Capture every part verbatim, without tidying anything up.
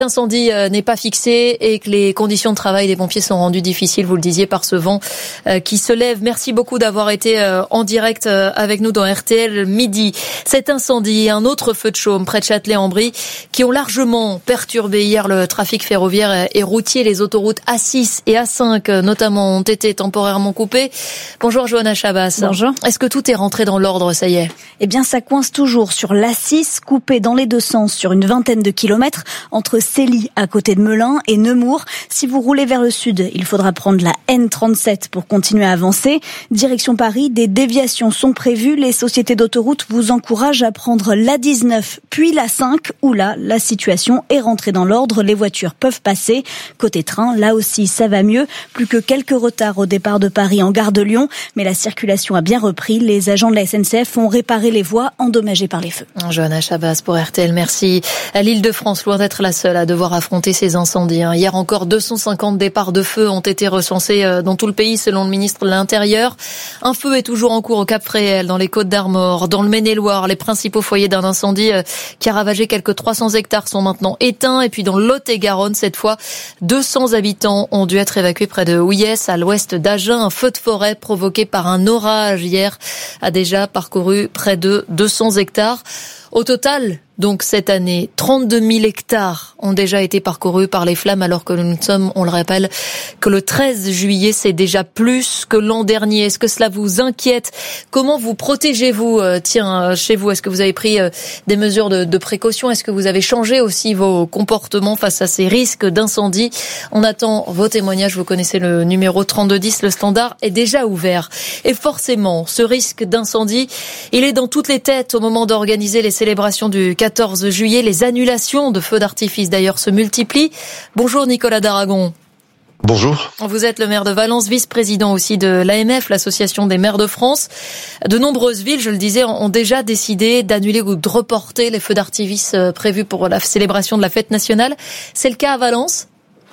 L'incendie n'est pas fixé et que les conditions de travail des pompiers sont rendues difficiles, vous le disiez, par ce vent qui se lève. Merci beaucoup d'avoir été en direct avec nous dans R T L Midi. Cet incendie et un autre feu de chaume près de Châtelet-en-Brie qui ont largement perturbé hier le trafic ferroviaire et routier. Les autoroutes A six et A cinq notamment ont été temporairement coupées. Bonjour Johanna Chabas. Bonjour. Est-ce que tout est rentré dans l'ordre, ça y est? Eh bien, ça coince toujours sur l'A six, coupé dans les deux sens sur une vingtaine de kilomètres entre Célie, à côté de Melun, et Nemours. Si vous roulez vers le sud, il faudra prendre la N trente-sept pour continuer à avancer. Direction Paris, des déviations sont prévues. Les sociétés d'autoroutes vous encouragent à prendre l'A dix-neuf, puis l'A cinq, où là, la situation est rentrée dans l'ordre. Les voitures peuvent passer. Côté train, là aussi, ça va mieux. Plus que quelques retards au départ de Paris en gare de Lyon. Mais la circulation a bien repris. Les agents de la S N C F ont réparé les voies endommagées par les feux. Johanna Chabas pour R T L, merci. À l'Île-de-France, loin d'être la seule à devoir affronter ces incendies. Hier encore, deux cent cinquante départs de feu ont été recensés dans tout le pays selon le ministre de l'Intérieur. Un feu est toujours en cours au Cap-Fréhel, dans les Côtes-d'Armor, dans le Maine-et-Loire. Les principaux foyers d'un incendie qui a ravagé quelques trois cents hectares sont maintenant éteints. Et puis dans le Lot-et-Garonne, cette fois, deux cents habitants ont dû être évacués près de Houillès, à l'ouest d'Agen. Un feu de forêt provoqué par un orage hier a déjà parcouru près de deux cents hectares. Au total, donc cette année, trente-deux mille hectares ont déjà été parcourus par les flammes, alors que nous sommes, on le rappelle, que le treize juillet, c'est déjà plus que l'an dernier. Est-ce que cela vous inquiète? Comment vous protégez-vous, euh, tiens, chez vous? Est-ce que vous avez pris euh, des mesures de, de précaution? Est-ce que vous avez changé aussi vos comportements face à ces risques d'incendie? On attend vos témoignages. Vous connaissez le numéro trente-deux dix, le standard est déjà ouvert. Et forcément, ce risque d'incendie, il est dans toutes les têtes au moment d'organiser les célébrations du quatorze juillet. Les annulations de feux d'artifice d'ailleurs se multiplient. Bonjour Nicolas Daragon. Bonjour. Vous êtes le maire de Valence, vice-président aussi de l'A M F, l'Association des maires de France. De nombreuses villes, je le disais, ont déjà décidé d'annuler ou de reporter les feux d'artifice prévus pour la célébration de la fête nationale. C'est le cas à Valence ?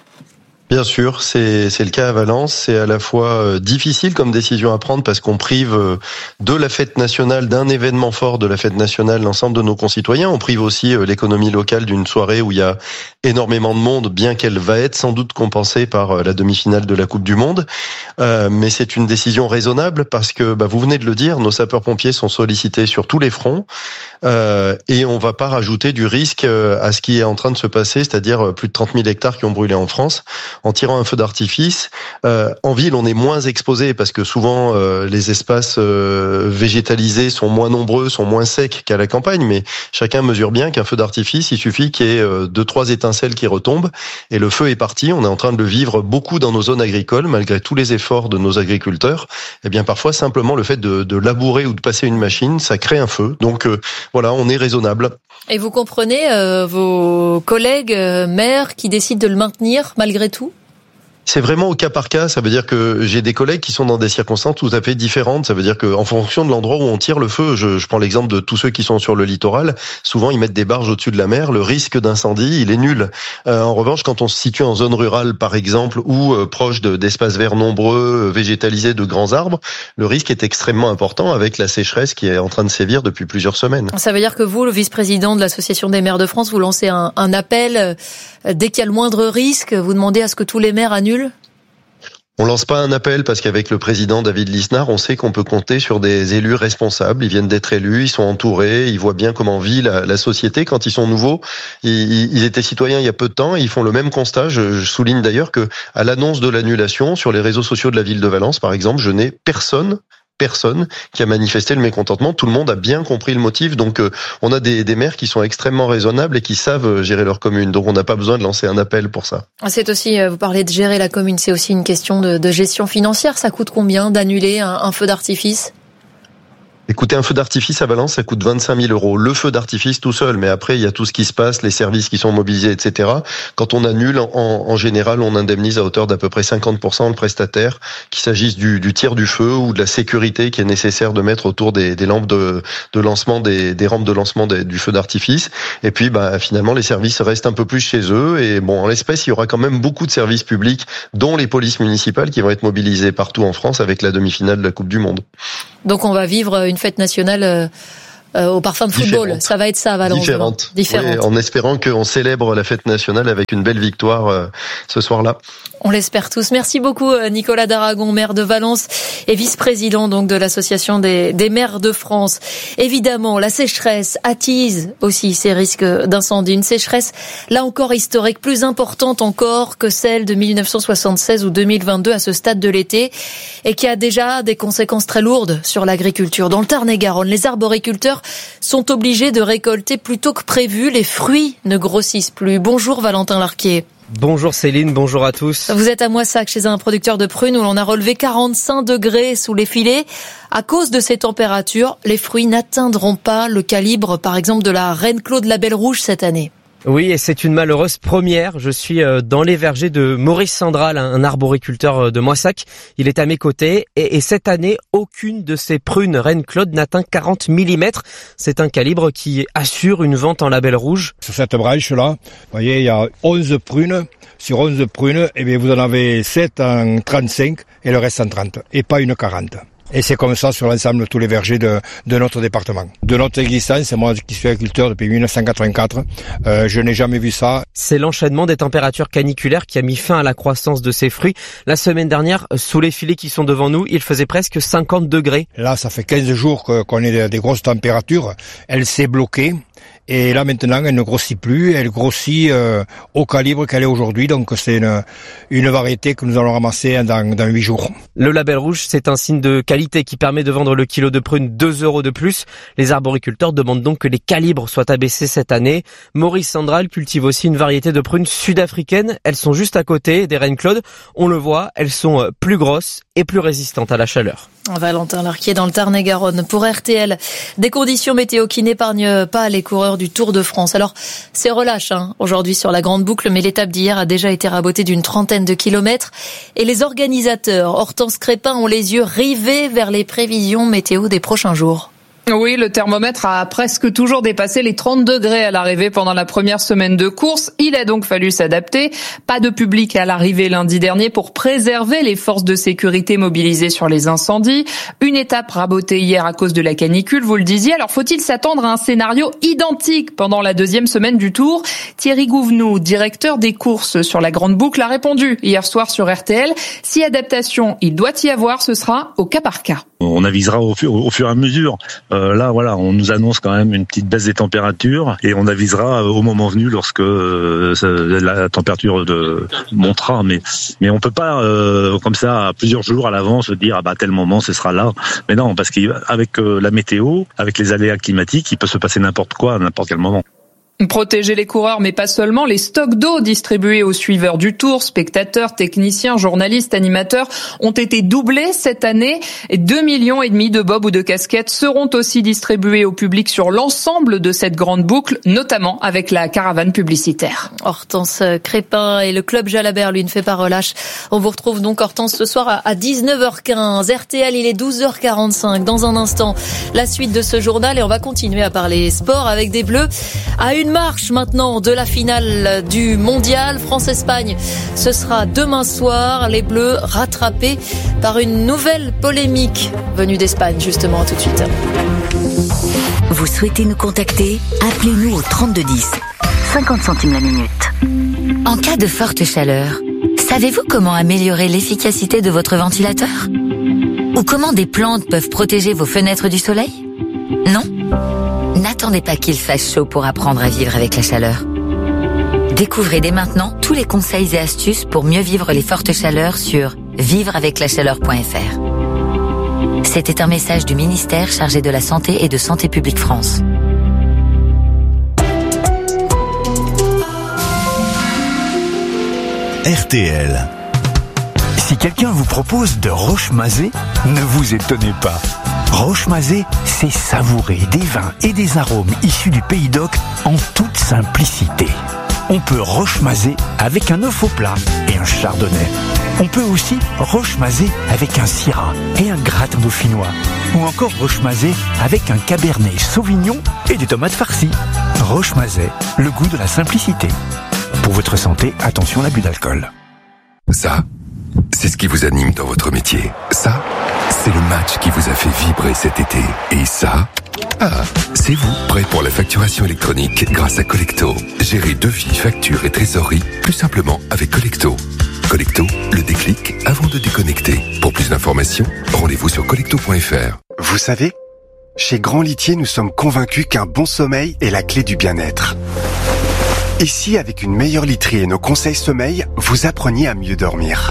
Bien sûr, c'est c'est le cas à Valence. C'est à la fois difficile comme décision à prendre parce qu'on prive de la fête nationale, d'un événement fort de la fête nationale, l'ensemble de nos concitoyens. On prive aussi l'économie locale d'une soirée où il y a énormément de monde, bien qu'elle va être sans doute compensée par la demi-finale de la Coupe du Monde. Euh, mais c'est une décision raisonnable parce que, bah, vous venez de le dire, nos sapeurs-pompiers sont sollicités sur tous les fronts euh, et on va pas rajouter du risque à ce qui est en train de se passer, c'est-à-dire plus de trente mille hectares qui ont brûlé en France. En tirant un feu d'artifice, euh, en ville on est moins exposé parce que souvent euh, les espaces euh, végétalisés sont moins nombreux, sont moins secs qu'à la campagne, mais chacun mesure bien qu'un feu d'artifice, il suffit qu'il y ait euh, deux trois étincelles qui retombent et le feu est parti. On est en train de le vivre beaucoup dans nos zones agricoles malgré tous les efforts de nos agriculteurs. Et bien parfois simplement le fait de, de labourer ou de passer une machine, ça crée un feu. Donc euh, voilà, on est raisonnable. Et vous comprenez euh, vos collègues euh, maires qui décident de le maintenir malgré tout? C'est vraiment au cas par cas. Ça veut dire que j'ai des collègues qui sont dans des circonstances tout à fait différentes. Ça veut dire que en fonction de l'endroit où on tire le feu, je, je prends l'exemple de tous ceux qui sont sur le littoral. Souvent, ils mettent des barges au-dessus de la mer. Le risque d'incendie, il est nul. Euh, en revanche, quand on se situe en zone rurale, par exemple, ou euh, proche de, d'espaces verts nombreux, euh, végétalisés, de grands arbres, le risque est extrêmement important avec la sécheresse qui est en train de sévir depuis plusieurs semaines. Ça veut dire que vous, le vice-président de l'Association des maires de France, vous lancez un, un appel euh, dès qu'il y a le moindre risque. Vous demandez à ce que tous les maires annulent? On lance pas un appel parce qu'avec le président David Lisnard, on sait qu'on peut compter sur des élus responsables. Ils viennent d'être élus, ils sont entourés, ils voient bien comment vit la, la société. Quand ils sont nouveaux, ils, ils étaient citoyens il y a peu de temps et ils font le même constat. Je, je souligne d'ailleurs que à l'annonce de l'annulation sur les réseaux sociaux de la ville de Valence, par exemple, je n'ai personne personne qui a manifesté le mécontentement. Tout le monde a bien compris le motif. Donc, euh, on a des, des maires qui sont extrêmement raisonnables et qui savent euh, gérer leur commune. Donc, on n'a pas besoin de lancer un appel pour ça. C'est aussi, euh, vous parlez de gérer la commune, c'est aussi une question de, de gestion financière. Ça coûte combien d'annuler un, un feu d'artifice ? Écoutez, un feu d'artifice à Valence, ça coûte vingt-cinq mille euros. Le feu d'artifice tout seul, mais après, il y a tout ce qui se passe, les services qui sont mobilisés, et cetera. Quand on annule, en, en général, on indemnise à hauteur d'à peu près cinquante pour cent le prestataire, qu'il s'agisse du, du tir du feu ou de la sécurité qui est nécessaire de mettre autour des, des lampes de, de lancement, des, des rampes de lancement des, du feu d'artifice. Et puis, bah, finalement, les services restent un peu plus chez eux. Et bon, en l'espèce, il y aura quand même beaucoup de services publics, dont les polices municipales, qui vont être mobilisées partout en France avec la demi-finale de la Coupe du Monde. Donc, on va vivre une fête nationale euh, au parfum de football. Différente. Ça va être ça, Valence. Différente. Différente. Oui, en espérant qu'on célèbre la fête nationale avec une belle victoire euh, ce soir-là. On l'espère tous. Merci beaucoup Nicolas d'Aragon, maire de Valence et vice-président donc de l'association des, des maires de France. Évidemment, la sécheresse attise aussi ces risques d'incendie. Une sécheresse, là encore historique, plus importante encore que celle de mille neuf cent soixante-seize ou deux mille vingt-deux à ce stade de l'été et qui a déjà des conséquences très lourdes sur l'agriculture. Dans le Tarn-et-Garonne, les arboriculteurs sont obligés de récolter plus tôt que prévu. Les fruits ne grossissent plus. Bonjour Valentin Larquier. Bonjour Céline, bonjour à tous. Vous êtes à Moissac chez un producteur de prunes où l'on a relevé quarante-cinq degrés sous les filets. À cause de ces températures, les fruits n'atteindront pas le calibre par exemple de la Reine Claude Label Rouge cette année. Oui, et c'est une malheureuse première. Je suis dans les vergers de Maurice Sandral, un arboriculteur de Moissac. Il est à mes côtés et, et cette année, aucune de ces prunes Reine Claude n'atteint quarante millimètres. C'est un calibre qui assure une vente en label rouge. Sur cette branche-là, vous voyez, il y a onze prunes. Sur onze prunes, eh bien, vous en avez sept en trente-cinq et le reste en trente, et pas une quarante. Et c'est comme ça sur l'ensemble de tous les vergers de, de notre département. De notre existence, moi qui suis agriculteur depuis mille neuf cent quatre-vingt-quatre, euh, je n'ai jamais vu ça. C'est l'enchaînement des températures caniculaires qui a mis fin à la croissance de ces fruits. La semaine dernière, sous les filets qui sont devant nous, il faisait presque cinquante degrés. Là, ça fait quinze jours que, qu'on ait des grosses températures. Elle s'est bloquée. Et là maintenant, elle ne grossit plus, elle grossit euh, au calibre qu'elle est aujourd'hui, donc c'est une, une variété que nous allons ramasser dans, dans huit jours. Le label rouge, c'est un signe de qualité qui permet de vendre le kilo de prunes deux euros de plus. Les arboriculteurs demandent donc que les calibres soient abaissés cette année. Maurice Sandral cultive aussi une variété de prunes sud-africaines. Elles sont juste à côté des Reine Claude. On le voit, elles sont plus grosses et plus résistantes à la chaleur. Valentin Larquier dans le Tarn-et-Garonne pour R T L. Des conditions météo qui n'épargnent pas les coureurs du Tour de France. Alors, c'est relâche hein, aujourd'hui sur la grande boucle, mais l'étape d'hier a déjà été rabotée d'une trentaine de kilomètres. Et les organisateurs, Hortense Crépin, ont les yeux rivés vers les prévisions météo des prochains jours. Oui, le thermomètre a presque toujours dépassé les trente degrés à l'arrivée pendant la première semaine de course. Il a donc fallu s'adapter. Pas de public à l'arrivée lundi dernier pour préserver les forces de sécurité mobilisées sur les incendies. Une étape rabotée hier à cause de la canicule, vous le disiez. Alors faut-il s'attendre à un scénario identique pendant la deuxième semaine du Tour? Thierry Gouvenou, directeur des courses sur la grande boucle, a répondu hier soir sur R T L. Si adaptation il doit y avoir, ce sera au cas par cas. On avisera au fur, au fur et à mesure. Euh, là, voilà, on nous annonce quand même une petite baisse des températures et on avisera au moment venu lorsque euh, la température de, montera. Mais, mais on peut pas euh, comme ça à plusieurs jours à l'avance dire ah bah à tel moment ce sera là. Mais non, parce qu'avec euh, la météo, avec les aléas climatiques, il peut se passer n'importe quoi à n'importe quel moment. Protéger les coureurs, mais pas seulement. Les stocks d'eau distribués aux suiveurs du Tour, spectateurs, techniciens, journalistes, animateurs, ont été doublés cette année. Et deux millions et demi de bobs ou de casquettes seront aussi distribués au public sur l'ensemble de cette grande boucle, notamment avec la caravane publicitaire. Hortense Crépin et le club Jalabert, lui, ne fait pas relâche. On vous retrouve donc, Hortense, ce soir à dix-neuf heures quinze. R T L, il est douze heures quarante-cinq. Dans un instant, la suite de ce journal et on va continuer à parler sport avec des Bleus à une marche maintenant de la finale du mondial France-Espagne. Ce sera demain soir, les Bleus rattrapés par une nouvelle polémique venue d'Espagne, justement. À tout de suite. Vous souhaitez nous contacter? Appelez-nous au trente-deux dix, cinquante centimes la minute. En cas de forte chaleur, savez-vous comment améliorer l'efficacité de votre ventilateur? Ou comment des plantes peuvent protéger vos fenêtres du soleil? Non? N'attendez pas qu'il fasse chaud pour apprendre à vivre avec la chaleur. Découvrez dès maintenant tous les conseils et astuces pour mieux vivre les fortes chaleurs sur vivre avec la chaleur point f r. C'était un message du ministère chargé de la Santé et de Santé publique France. R T L. Si quelqu'un vous propose de roche-mazé, ne vous étonnez pas. Roche-mazé, c'est savourer des vins et des arômes issus du Pays d'Oc en toute simplicité. On peut roche-mazé avec un œuf au plat et un chardonnay. On peut aussi roche-mazé avec un syrah et un gratin dauphinois. Ou encore roche-mazé avec un cabernet sauvignon et des tomates farcies. Roche-mazé, le goût de la simplicité. Pour votre santé, attention à l'abus d'alcool. Ça, c'est ce qui vous anime dans votre métier. Ça, C'est le match qui vous a fait vibrer cet été. Et ça, ah, c'est vous, prêt pour la facturation électronique grâce à Collecto. Gérez devis, factures et trésorerie plus simplement avec Collecto. Collecto, le déclic avant de déconnecter. Pour plus d'informations, rendez-vous sur collecto point f r. Vous savez, chez Grand Litier, nous sommes convaincus qu'un bon sommeil est la clé du bien-être. Et si, avec une meilleure literie et nos conseils sommeil, vous appreniez à mieux dormir?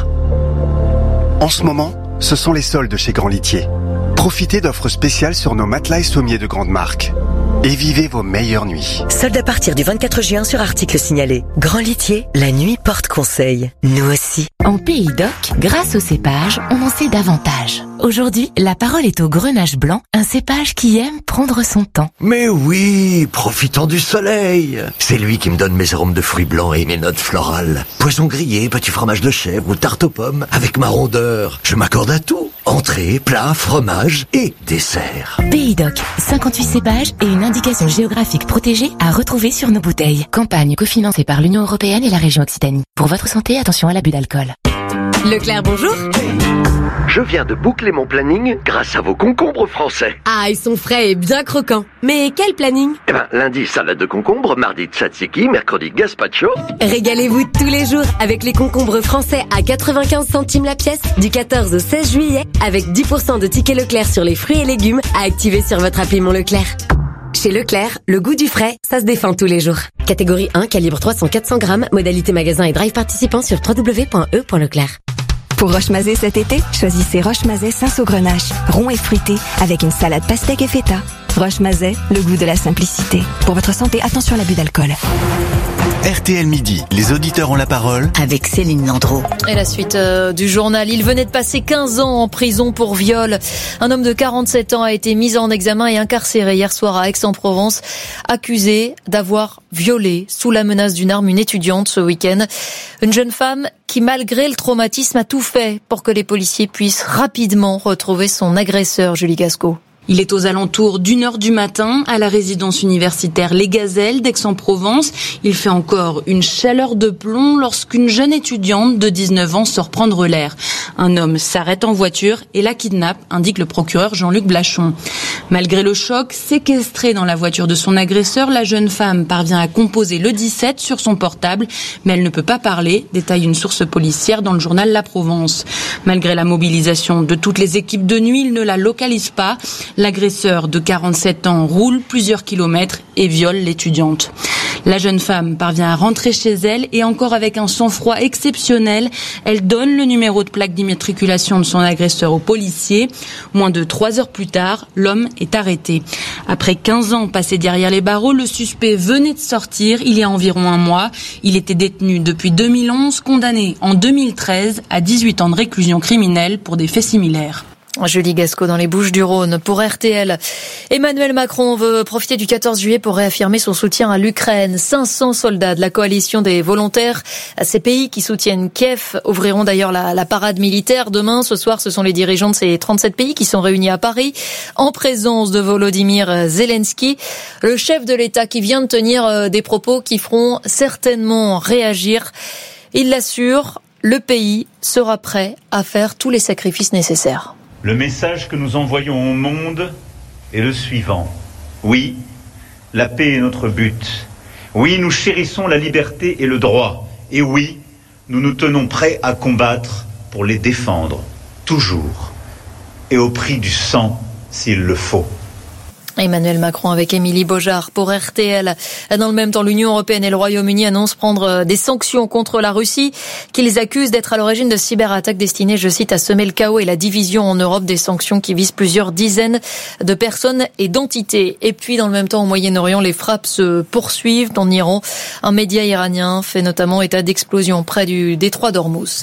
En ce moment, ce sont les soldes chez Grand Litier. Profitez d'offres spéciales sur nos matelas et sommiers de grande marque. Et vivez vos meilleures nuits. Soldes à partir du vingt-quatre juin sur articles signalés. Grand Litier, la nuit porte conseil. Nous aussi. En Pays d'Oc, grâce au cépage, on en sait davantage. Aujourd'hui, la parole est au Grenache blanc, un cépage qui aime prendre son temps. Mais oui, profitant du soleil. C'est lui qui me donne mes arômes de fruits blancs et mes notes florales. Poisson grillé, petit fromage de chèvre ou tarte aux pommes avec ma rondeur. Je m'accorde à tout. Entrée, plat, fromage et dessert. Pays d'Oc, cinquante-huit cépages et une indication géographique protégée à retrouver sur nos bouteilles. Campagne cofinancée par l'Union européenne et la région Occitanie. Pour votre santé, attention à l'abus d'alcool. Leclerc, bonjour. Je viens de boucler mon planning grâce à vos concombres français. Ah, ils sont frais et bien croquants. Mais quel planning? Eh ben, lundi, salade de concombre, mardi, tzatziki, mercredi, gazpacho. Régalez-vous tous les jours avec les concombres français à quatre-vingt-quinze centimes la pièce du quatorze au seize juillet avec dix pour cent de tickets Leclerc sur les fruits et légumes à activer sur votre appli Mon Leclerc. Chez Leclerc, le goût du frais, ça se défend tous les jours. Catégorie un, calibre trois cents à quatre cents grammes, modalité magasin et drive participant sur w w w point e point leclerc. Pour Roche-Mazet cet été, choisissez Roche-Mazet Cinsault-Grenache, rond et fruité, avec une salade pastèque et feta. Roche-Mazet, le goût de la simplicité. Pour votre santé, attention à l'abus d'alcool. R T L Midi, les auditeurs ont la parole. Avec Céline Landreau. Et la suite euh, du journal. Il venait de passer quinze ans en prison pour viol. Un homme de quarante-sept ans a été mis en examen et incarcéré hier soir à Aix-en-Provence, accusé d'avoir violé sous la menace d'une arme une étudiante ce week-end. Une jeune femme qui, malgré le traumatisme, a tout fait pour que les policiers puissent rapidement retrouver son agresseur, Julie Gasco. Il est aux alentours d'une heure du matin à la résidence universitaire Les Gazelles d'Aix-en-Provence. Il fait encore une chaleur de plomb lorsqu'une jeune étudiante de dix-neuf ans sort prendre l'air. Un homme s'arrête en voiture et la kidnappe, indique le procureur Jean-Luc Blachon. Malgré le choc, séquestrée dans la voiture de son agresseur, la jeune femme parvient à composer le dix-sept sur son portable, mais elle ne peut pas parler, détaille une source policière dans le journal La Provence. Malgré la mobilisation de toutes les équipes de nuit, il ne la localise pas. L'agresseur de quarante-sept ans roule plusieurs kilomètres et viole l'étudiante. La jeune femme parvient à rentrer chez elle et encore avec un sang-froid exceptionnel, elle donne le numéro de plaque d'immatriculation de son agresseur au policier. Moins de trois heures plus tard, l'homme est arrêté. Après quinze ans passés derrière les barreaux, le suspect venait de sortir il y a environ un mois. Il était détenu depuis deux mille onze, condamné en deux mille treize à dix-huit ans de réclusion criminelle pour des faits similaires. Julie Gasco dans les Bouches-du-Rhône pour R T L. Emmanuel Macron veut profiter du quatorze juillet pour réaffirmer son soutien à l'Ukraine. cinq cents soldats de la coalition des volontaires, ces pays qui soutiennent Kiev, ouvriront d'ailleurs la, la parade militaire demain. Ce soir, ce sont les dirigeants de ces trente-sept pays qui sont réunis à Paris en présence de Volodymyr Zelensky, le chef de l'État qui vient de tenir des propos qui feront certainement réagir. Il l'assure, le pays sera prêt à faire tous les sacrifices nécessaires. Le message que nous envoyons au monde est le suivant. Oui, la paix est notre but. Oui, nous chérissons la liberté et le droit. Et oui, nous nous tenons prêts à combattre pour les défendre, toujours, et au prix du sang s'il le faut. Emmanuel Macron avec Émilie Beaujard pour R T L. Dans le même temps, l'Union européenne et le Royaume-Uni annoncent prendre des sanctions contre la Russie, qu'ils accusent d'être à l'origine de cyberattaques destinées, je cite, à semer le chaos et la division en Europe. Des sanctions qui visent plusieurs dizaines de personnes et d'entités. Et puis, dans le même temps, au Moyen-Orient, les frappes se poursuivent. En Iran, un média iranien fait notamment état d'explosion près du détroit d'Ormuz.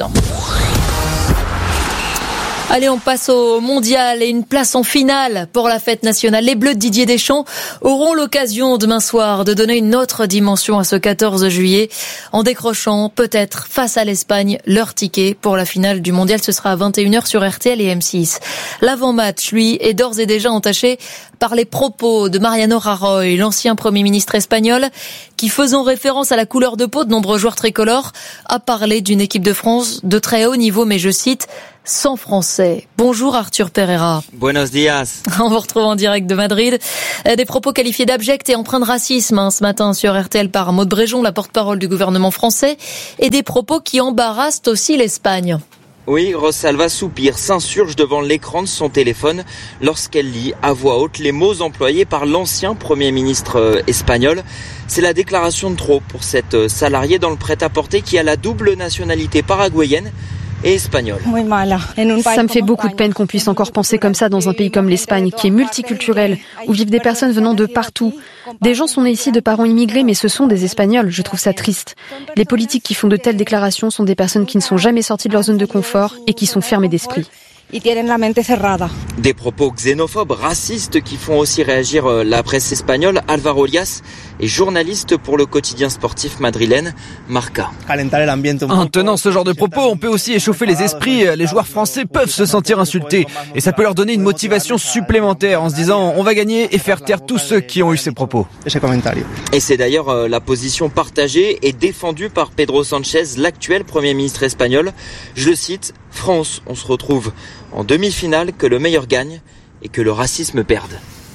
Allez, on passe au mondial et une place en finale pour la fête nationale. Les Bleus de Didier Deschamps auront l'occasion demain soir de donner une autre dimension à ce quatorze juillet en décrochant peut-être face à l'Espagne leur ticket pour la finale du mondial. Ce sera à vingt et une heures sur R T L et M six. L'avant-match, lui, est d'ores et déjà entaché par les propos de Mariano Rajoy, l'ancien Premier ministre espagnol, qui, faisant référence à la couleur de peau de nombreux joueurs tricolores, a parlé d'une équipe de France de très haut niveau, mais je cite, sans Français. Bonjour Arthur Pereira. Buenos días. On vous retrouve en direct de Madrid. Des propos qualifiés d'abjects et empreints de racisme hein, ce matin sur R T L par Maud Bréjon, la porte-parole du gouvernement français, et des propos qui embarrassent aussi l'Espagne. Oui, Rosalba soupire, s'insurge devant l'écran de son téléphone lorsqu'elle lit à voix haute les mots employés par l'ancien Premier ministre espagnol. C'est la déclaration de trop pour cette salariée dans le prêt-à-porter qui a la double nationalité paraguayenne et espagnole. Ça me fait beaucoup de peine qu'on puisse encore penser comme ça dans un pays comme l'Espagne, qui est multiculturel, où vivent des personnes venant de partout. Des gens sont nés ici de parents immigrés, mais ce sont des Espagnols. Je trouve ça triste. Les politiques qui font de telles déclarations sont des personnes qui ne sont jamais sorties de leur zone de confort et qui sont fermées d'esprit. Des propos xénophobes, racistes qui font aussi réagir la presse espagnole. Álvaro Elias est journaliste pour le quotidien sportif madrilène Marca. En tenant ce genre de propos, on peut aussi échauffer les esprits. Les joueurs français peuvent se sentir insultés et ça peut leur donner une motivation supplémentaire en se disant on va gagner et faire taire tous ceux qui ont eu ces propos. Et c'est d'ailleurs la position partagée et défendue par Pedro Sánchez, l'actuel Premier ministre espagnol. Je le cite, « France, on se retrouve en demi-finale, que le meilleur gagne et que le racisme perde ».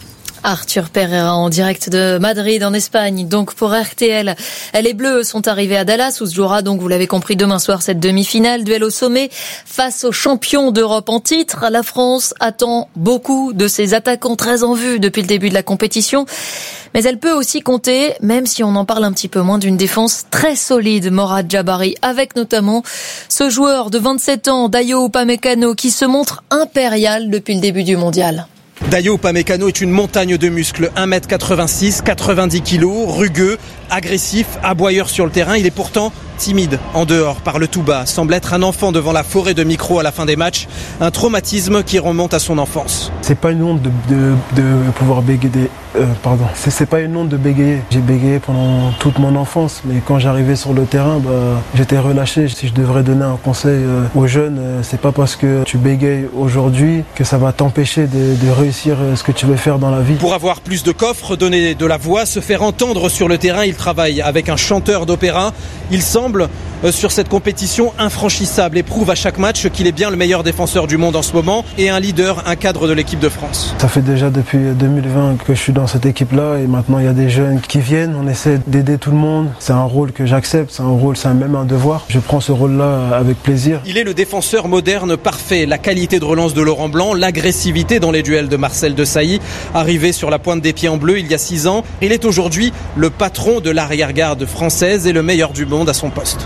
Arthur Pereira en direct de Madrid en Espagne. Donc pour R T L, les Bleus sont arrivés à Dallas où se jouera donc, vous l'avez compris, demain soir cette demi-finale. Duel au sommet face aux champions d'Europe en titre. La France attend beaucoup de ses attaquants très en vue depuis le début de la compétition. Mais elle peut aussi compter, même si on en parle un petit peu moins, d'une défense très solide, Morad Jabari, avec notamment ce joueur de vingt-sept ans, Dayo Upamecano, qui se montre impérial depuis le début du mondial. Dayo Upamecano est une montagne de muscles, un mètre quatre-vingt-six, quatre-vingt-dix kilos, rugueux, agressif, aboyeur sur le terrain. Il est pourtant timide en dehors, par le tout bas, semble être un enfant devant la forêt de micros à la fin des matchs, un traumatisme qui remonte à son enfance. C'est pas une honte de, de, de pouvoir bégayer, euh, pardon, c'est, c'est pas une honte de bégayer. J'ai bégayé pendant toute mon enfance, mais quand j'arrivais sur le terrain, bah, j'étais relâché. Si je devrais donner un conseil euh, aux jeunes, euh, c'est pas parce que tu bégayes aujourd'hui que ça va t'empêcher de, de réussir euh, ce que tu veux faire dans la vie. Pour avoir plus de coffre, donner de la voix, se faire entendre sur le terrain, il travaille avec un chanteur d'opéra. Il semble sur cette compétition infranchissable et prouve à chaque match qu'il est bien le meilleur défenseur du monde en ce moment et un leader, un cadre de l'équipe de France. Ça fait déjà depuis deux mille vingt que je suis dans cette équipe-là et maintenant il y a des jeunes qui viennent, on essaie d'aider tout le monde. C'est un rôle que j'accepte, c'est un rôle, c'est même un devoir. Je prends ce rôle-là avec plaisir. Il est le défenseur moderne parfait, la qualité de relance de Laurent Blanc, l'agressivité dans les duels de Marcel Desailly. Arrivé sur la pointe des pieds en bleu il y a six ans, il est aujourd'hui le patron de l'arrière-garde française et le meilleur du monde à son poste.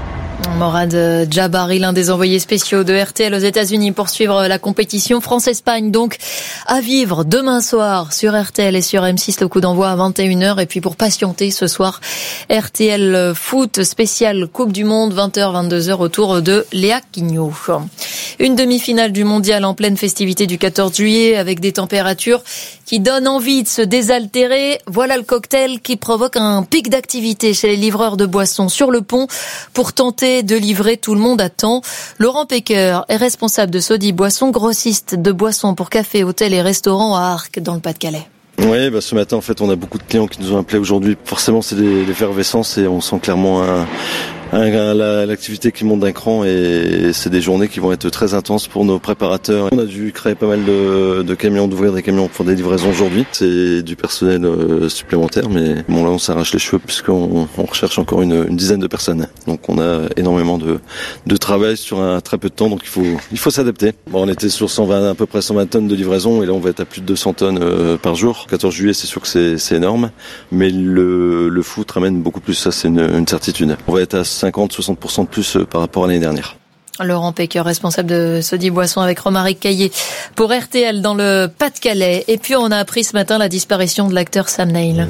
Morad Jabari, l'un des envoyés spéciaux de R T L aux États-Unis pour suivre la compétition France-Espagne. Donc, à vivre demain soir sur R T L et sur M six, le coup d'envoi à vingt et une heures. Et puis pour patienter ce soir, R T L Foot spécial Coupe du Monde, vingt heures, vingt-deux heures autour de Léa Quignot. Une demi-finale du mondial en pleine festivité du quatorze juillet avec des températures qui donnent envie de se désaltérer. Voilà le cocktail qui provoque un pic d'activité chez les livreurs de boissons sur le pont pour tenter de livrer tout le monde à temps. Laurent Pecker est responsable de Sodi Boissons, grossiste de boissons pour cafés, hôtels et restaurants à Arques dans le Pas-de-Calais. Oui, bah ce matin en fait on a beaucoup de clients qui nous ont appelés aujourd'hui. Forcément c'est des l'effervescence et on sent clairement un, un, la, l'activité qui monte d'un cran et c'est des journées qui vont être très intenses pour nos préparateurs. On a dû créer pas mal de, de camions, d'ouvrir des camions pour des livraisons aujourd'hui. C'est du personnel euh, supplémentaire, mais bon là on s'arrache les cheveux puisqu'on on recherche encore une, une dizaine de personnes. Donc on a énormément de, de travail sur un très peu de temps, donc il faut il faut s'adapter. Bon, on était sur cent vingt, à peu près cent vingt tonnes de livraison et là on va être à plus de deux cents tonnes euh, par jour. quatorze juillet, c'est sûr que c'est, c'est énorme, mais le, le foot ramène beaucoup plus, ça c'est une, une certitude. On va être à cinquante à soixante pour cent de plus par rapport à l'année dernière. Laurent Pecker, responsable de Sodi Boissons avec Romaric Caillé pour R T L dans le Pas-de-Calais. Et puis on a appris ce matin la disparition de l'acteur Sam Neill.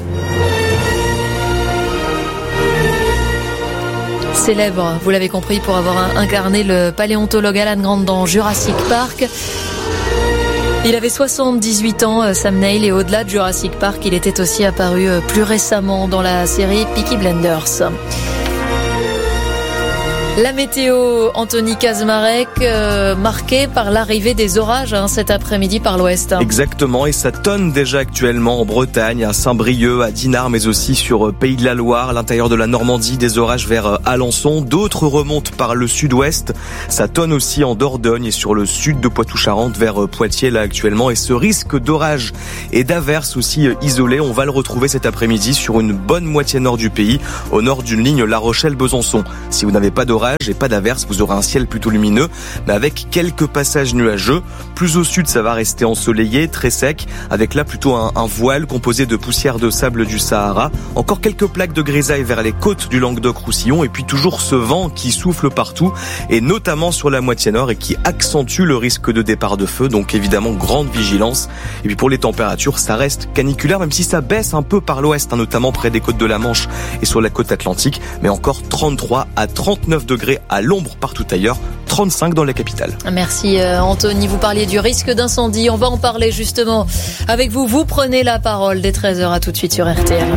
Célèbre, vous l'avez compris, pour avoir incarné le paléontologue Alan Grant dans Jurassic Park. Il avait soixante-dix-huit ans, Sam Neill, et au-delà de Jurassic Park, il était aussi apparu plus récemment dans la série Peaky Blinders. La météo, Anthony Kaczmarek, euh, marquée par l'arrivée des orages hein, cet après-midi par l'ouest. Exactement, et ça tonne déjà actuellement en Bretagne, à Saint-Brieuc, à Dinard, mais aussi sur Pays de la Loire, l'intérieur de la Normandie, des orages vers Alençon. D'autres remontent par le sud-ouest. Ça tonne aussi en Dordogne et sur le sud de Poitou-Charentes vers Poitiers là actuellement. Et ce risque d'orage et d'averses aussi isolé, on va le retrouver cet après-midi sur une bonne moitié nord du pays, au nord d'une ligne La Rochelle-Besançon. Si vous n'avez pas d'orage et pas d'averse, vous aurez un ciel plutôt lumineux, mais avec quelques passages nuageux. Plus au sud, ça va rester ensoleillé, très sec, avec là plutôt un, un voile composé de poussière de sable du Sahara. Encore quelques plaques de grisaille vers les côtes du Languedoc-Roussillon, et puis toujours ce vent qui souffle partout, et notamment sur la moitié nord, et qui accentue le risque de départ de feu. Donc évidemment, grande vigilance. Et puis pour les températures, ça reste caniculaire, même si ça baisse un peu par l'ouest, hein, notamment près des côtes de la Manche et sur la côte atlantique, mais encore trente-trois à trente-neuf degrés à l'ombre partout ailleurs, trente-cinq dans la capitale. Merci euh, Anthony, vous parliez du risque d'incendie, on va en parler justement avec vous. Vous prenez la parole dès treize heures, à tout de suite sur R T L.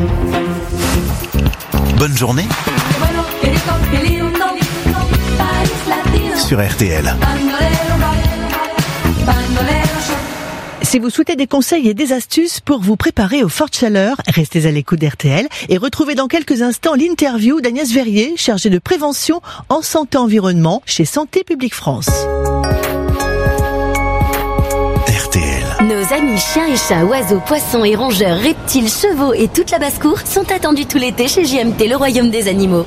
Bonne journée sur R T L. Si vous souhaitez des conseils et des astuces pour vous préparer aux fortes chaleurs, restez à l'écoute d'R T L et retrouvez dans quelques instants l'interview d'Agnès Verrier, chargée de prévention en santé-environnement chez Santé publique France. R T L. Nos amis chiens et chats, oiseaux, poissons et rongeurs, reptiles, chevaux et toute la basse-cour sont attendus tout l'été chez J M T, le royaume des animaux.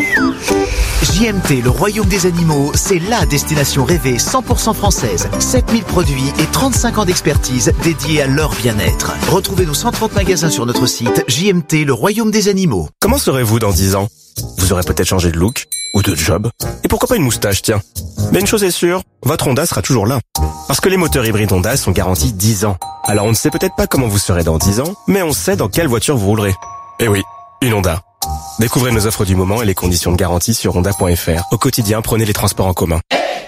J M T, le royaume des animaux, c'est la destination rêvée cent pour cent française. sept mille produits et trente-cinq ans d'expertise dédiés à leur bien-être. Retrouvez nos cent trente magasins sur notre site J M T, le royaume des animaux. Comment serez-vous dans dix ans ? Vous aurez peut-être changé de look ou de job. Et pourquoi pas une moustache, tiens. Mais une chose est sûre, votre Honda sera toujours là. Parce que les moteurs hybrides Honda sont garantis dix ans. Alors on ne sait peut-être pas comment vous serez dans dix ans, mais on sait dans quelle voiture vous roulerez. Eh oui, une Honda. Découvrez nos offres du moment et les conditions de garantie sur honda point f r. Au quotidien, prenez les transports en commun.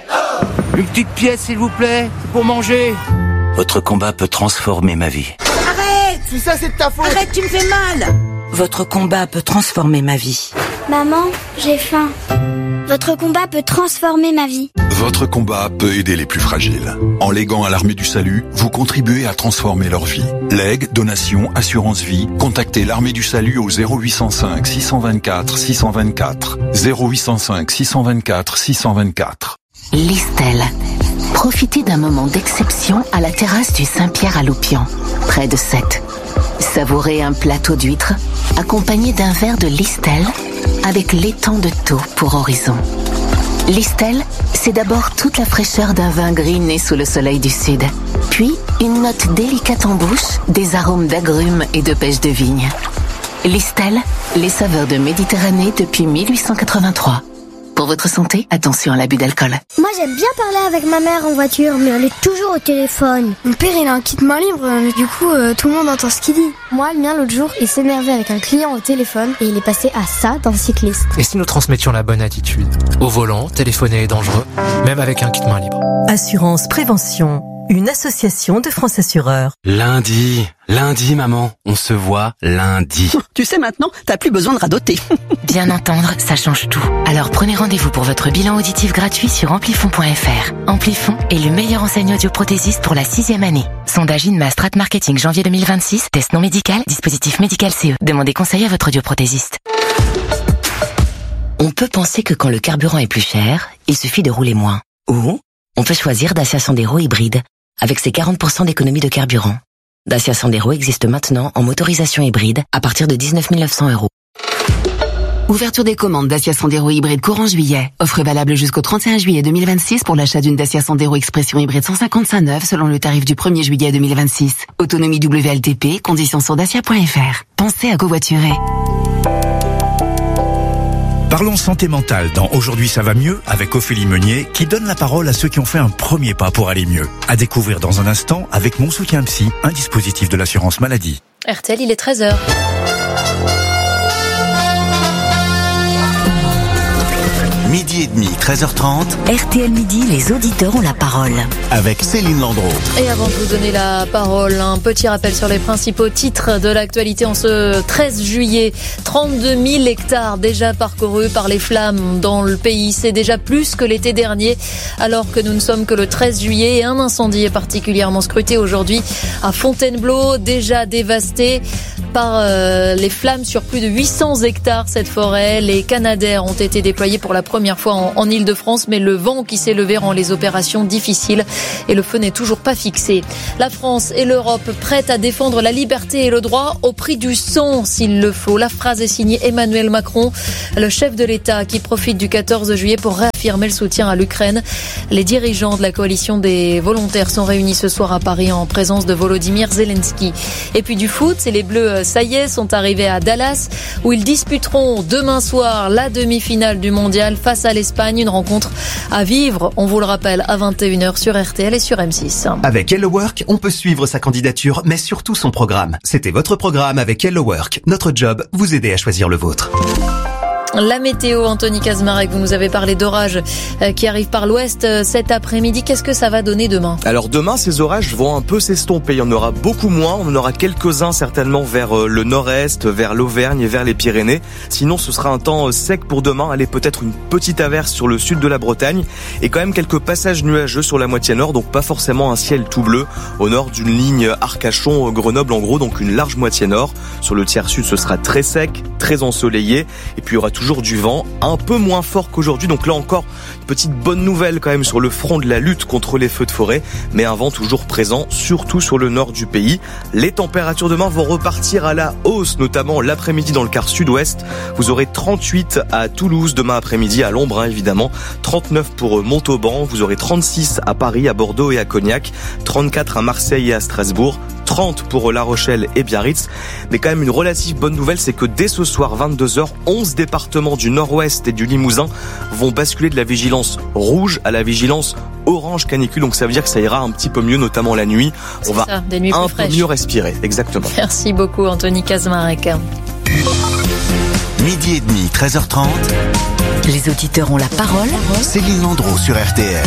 Une petite pièce, s'il vous plaît, pour manger. Votre combat peut transformer ma vie. Arrête! Si ça, c'est de ta faute! Arrête, tu me fais mal! Votre combat peut transformer ma vie. Maman, j'ai faim. Votre combat peut transformer ma vie. Votre combat peut aider les plus fragiles. En léguant à l'Armée du Salut, vous contribuez à transformer leur vie. Legs, donations, assurance vie, contactez l'Armée du Salut au zéro huit cent cinq six cent vingt-quatre six cent vingt-quatre. zéro huit cent cinq six cent vingt-quatre six cent vingt-quatre. Listel. Profitez d'un moment d'exception à la terrasse du Saint-Pierre à Loupian, près de Sète. Savourez un plateau d'huîtres accompagné d'un verre de Listel avec l'étang de Thau pour horizon. Listel, c'est d'abord toute la fraîcheur d'un vin gris né sous le soleil du sud, puis une note délicate en bouche, des arômes d'agrumes et de pêche de vigne. Listel, les saveurs de Méditerranée depuis mille huit cent quatre-vingt-trois. Pour votre santé, attention à l'abus d'alcool. Moi j'aime bien parler avec ma mère en voiture, mais elle est toujours au téléphone. Mon père il a un kit main libre, mais du coup euh, tout le monde entend ce qu'il dit. Moi le mien l'autre jour, il s'énervait avec un client au téléphone et il est passé à ça d'un cycliste. Et si nous transmettions la bonne attitude ? Au volant, téléphoner est dangereux, même avec un kit main libre. Assurance Prévention, une association de France Assureurs. Lundi, lundi maman, on se voit lundi. Tu sais maintenant, t'as plus besoin de radoter. Bien entendre, ça change tout. Alors prenez rendez-vous pour votre bilan auditif gratuit sur amplifon point f r. Amplifon est le meilleur enseigne audioprothésiste pour la sixième année. Sondage Inma Strat Marketing janvier deux mille vingt-six, test non médical, dispositif médical C E. Demandez conseil à votre audioprothésiste. On peut penser que quand le carburant est plus cher, il suffit de rouler moins. Ou on peut choisir Dacia Sandero hybride, avec ses quarante pour cent d'économie de carburant. Dacia Sandero existe maintenant en motorisation hybride à partir de dix-neuf mille neuf cents euros. Ouverture des commandes Dacia Sandero hybride courant juillet. Offre valable jusqu'au trente et un juillet deux mille vingt-six pour l'achat d'une Dacia Sandero Expression hybride cent cinquante-cinq neuf selon le tarif du premier juillet deux mille vingt-six. Autonomie W L T P, conditions sur dacia point f r. Pensez à covoiturer. Parlons santé mentale dans Aujourd'hui ça va mieux avec Ophélie Meunier qui donne la parole à ceux qui ont fait un premier pas pour aller mieux. À découvrir dans un instant avec Mon Soutien Psy, un dispositif de l'assurance maladie. R T L, il est treize heures. Midi Midi et demi, treize heures trente. R T L Midi, les auditeurs ont la parole. Avec Céline Landreau. Et avant de vous donner la parole, un petit rappel sur les principaux titres de l'actualité en ce treize juillet. trente-deux mille hectares déjà parcourus par les flammes dans le pays. C'est déjà plus que l'été dernier, alors que nous ne sommes que le treize juillet. Et un incendie est particulièrement scruté aujourd'hui à Fontainebleau, déjà dévasté par euh, les flammes sur plus de huit cents hectares. Cette forêt, les Canadair ont été déployés pour la première fois en, en Île-de-France, mais le vent qui s'est levé rend les opérations difficiles et le feu n'est toujours pas fixé. La France et l'Europe prêtes à défendre la liberté et le droit au prix du sang s'il le faut. La phrase est signée Emmanuel Macron, le chef de l'État qui profite du quatorze juillet pour réaffirmer le soutien à l'Ukraine. Les dirigeants de la coalition des volontaires sont réunis ce soir à Paris en présence de Volodymyr Zelensky. Et puis du foot, c'est les Bleus, ça y est, sont arrivés à Dallas où ils disputeront demain soir la demi-finale du mondial face à l'Espagne. Une rencontre à vivre, on vous le rappelle, à vingt et une heures sur R T L et sur M six. Avec Hello Work, on peut suivre sa candidature, mais surtout son programme. C'était votre programme avec Hello Work. Notre job, vous aider à choisir le vôtre. La météo, Anthony Kazmarek, vous nous avez parlé d'orages qui arrivent par l'ouest cet après-midi. Qu'est-ce que ça va donner demain ? Alors demain, ces orages vont un peu s'estomper. Il y en aura beaucoup moins. On en aura quelques-uns certainement vers le nord-est, vers l'Auvergne et vers les Pyrénées. Sinon, ce sera un temps sec pour demain. Allez, peut-être une petite averse sur le sud de la Bretagne et quand même quelques passages nuageux sur la moitié nord. Donc pas forcément un ciel tout bleu au nord d'une ligne Arcachon-Grenoble en gros. Donc une large moitié nord. Sur le tiers sud, ce sera très sec, très ensoleillé. Et puis il y aura toujours du vent, un peu moins fort qu'aujourd'hui. Donc là encore, une petite bonne nouvelle quand même sur le front de la lutte contre les feux de forêt, mais un vent toujours présent, surtout sur le nord du pays. Les températures demain vont repartir à la hausse, notamment l'après-midi dans le quart sud-ouest. Vous aurez trente-huit à Toulouse demain après-midi, à l'ombre hein, évidemment, trente-neuf pour Montauban, vous aurez trente-six à Paris, à Bordeaux et à Cognac, trente-quatre à Marseille et à Strasbourg, trente pour La Rochelle et Biarritz. Mais quand même une relative bonne nouvelle, c'est que dès ce soir vingt-deux heures, onze départements du nord-ouest et du Limousin vont basculer de la vigilance rouge à la vigilance orange canicule. Donc ça veut dire que ça ira un petit peu mieux, notamment la nuit. On va ça, des nuits un plus peu fraîches. mieux respirer. Exactement. Merci beaucoup Anthony Kazmarek. Midi et demi, treize heures trente. Les auditeurs ont la parole. Céline Landreau sur R T L.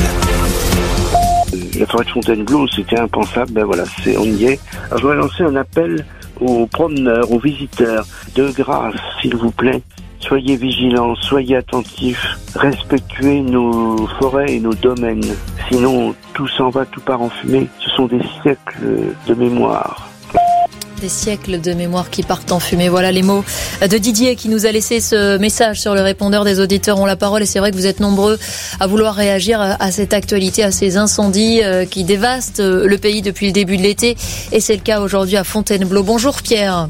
La forêt de Fontainebleau, c'était impensable, ben voilà, c'est, on y est. Alors, je voudrais lancer un appel aux promeneurs, aux visiteurs. De grâce, s'il vous plaît, soyez vigilants, soyez attentifs, respectuez nos forêts et nos domaines. Sinon, tout s'en va, tout part en fumée. Ce sont des siècles de mémoire. Des siècles de mémoire qui partent en fumée. Voilà les mots de Didier qui nous a laissé ce message sur le répondeur des auditeurs ont la parole. Et c'est vrai que vous êtes nombreux à vouloir réagir à cette actualité, à ces incendies qui dévastent le pays depuis le début de l'été. Et c'est le cas aujourd'hui à Fontainebleau. Bonjour Pierre.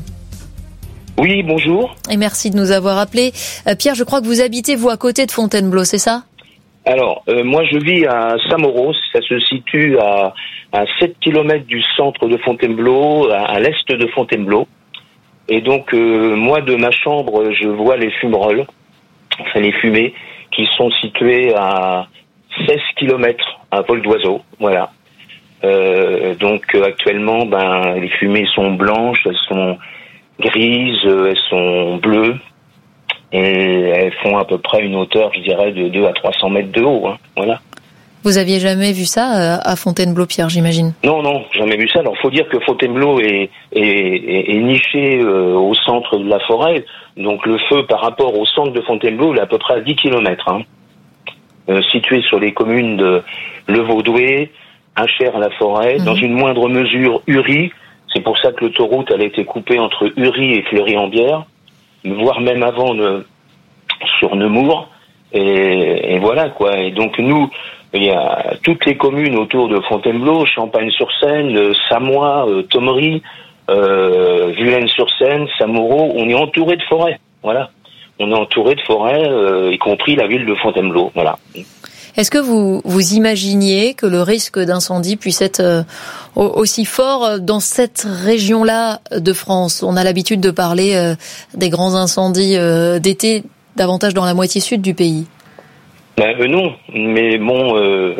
Oui, bonjour. Et merci de nous avoir appelés. Pierre, je crois que vous habitez, vous, à côté de Fontainebleau, c'est ça ? Alors, euh, moi je vis à Saint-Mauros, ça se situe à, à sept kilomètres du centre de Fontainebleau, à, à l'est de Fontainebleau. Et donc, euh, moi de ma chambre, je vois les fumerolles, enfin les fumées, qui sont situées à seize kilomètres à vol d'oiseau, voilà. Euh, donc euh, actuellement, ben les fumées sont blanches, elles sont grises, elles sont bleues. Et elles font à peu près une hauteur, je dirais, de deux à trois cents mètres de haut. Hein. Voilà. Vous aviez jamais vu ça à Fontainebleau, Pierre, j'imagine ? Non, non, jamais vu ça. Alors, faut dire que Fontainebleau est, est, est, est niché euh, au centre de la forêt. Donc, le feu, par rapport au centre de Fontainebleau, il est à peu près à dix kilomètres. Hein. Euh, situé sur les communes de Le Vaudoué, Achères-la-Forêt, mmh. dans une moindre mesure, Uri. C'est pour ça que l'autoroute, elle a été coupée entre Uri et Fleury-en-Bière, voire même avant ne, sur Nemours, et, et voilà quoi. Et donc nous, il y a toutes les communes autour de Fontainebleau, Champagne-sur-Seine, Samois, euh, Thomery, euh, Vulaines-sur-Seine, Samouraud, on est entouré de forêts, voilà. On est entouré de forêts, euh, y compris la ville de Fontainebleau, voilà. Est-ce que vous vous imaginiez que le risque d'incendie puisse être euh, aussi fort dans cette région-là de France ? On a l'habitude de parler euh, des grands incendies euh, d'été, davantage dans la moitié sud du pays. Ben, euh, non, mais bon, euh,